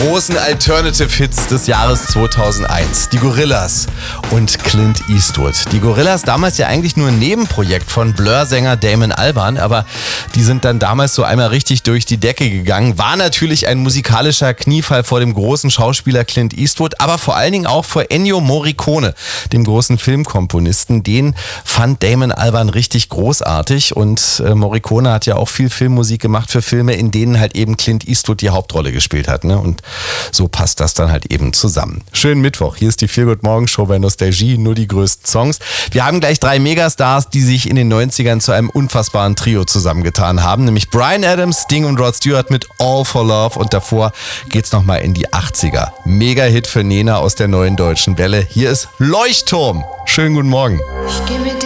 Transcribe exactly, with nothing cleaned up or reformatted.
großen Alternative-Hits des Jahres zweitausendeins. Die Gorillaz und Clint Eastwood. Die Gorillaz damals ja eigentlich nur ein Nebenprojekt von Blur-Sänger Damon Albarn, aber die sind dann damals so einmal richtig durch die Decke gegangen. War natürlich ein musikalischer Kniefall vor dem großen Schauspieler Clint Eastwood, aber vor allen Dingen auch vor Ennio Morricone, dem großen Filmkomponisten. Den fand Damon Albarn richtig großartig und äh, Morricone hat ja auch viel Filmmusik gemacht für Filme, in denen halt eben Clint Eastwood die Hauptrolle gespielt hat, ne? Und so passt das dann halt eben zusammen. Schönen Mittwoch. Hier ist die Feel Good Morgen Show bei Nostalgie. Nur die größten Songs. Wir haben gleich drei Megastars, die sich in den neunzigern zu einem unfassbaren Trio zusammengetan haben. Nämlich Bryan Adams, Sting und Rod Stewart mit All for Love. Und davor geht's nochmal in die achtziger. Mega-Hit für Nena aus der Neuen Deutschen Welle. Hier ist Leuchtturm. Schönen guten Morgen. Ich geh mit